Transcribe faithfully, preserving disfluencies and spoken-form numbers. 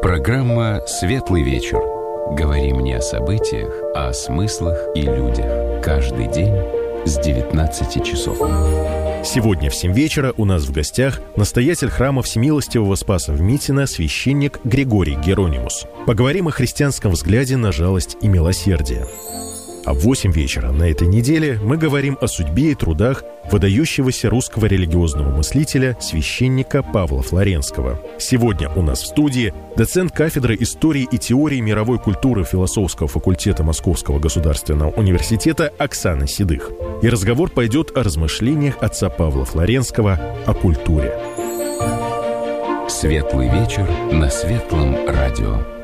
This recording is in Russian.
Программа «Светлый вечер». Говорим не о событиях, а о смыслах и людях. Каждый день с девятнадцати часов. Сегодня в семь вечера у нас в гостях настоятель храма Всемилостивого Спаса в Митино, священник Григорий Геронимус. Поговорим о христианском взгляде на жалость и милосердие. А в восемь вечера на этой неделе мы говорим о судьбе и трудах выдающегося русского религиозного мыслителя, священника Павла Флоренского. Сегодня у нас в студии доцент кафедры истории и теории мировой культуры философского факультета Московского государственного университета Оксана Седых. И разговор пойдет о размышлениях отца Павла Флоренского о культуре. Светлый вечер на Светлом радио.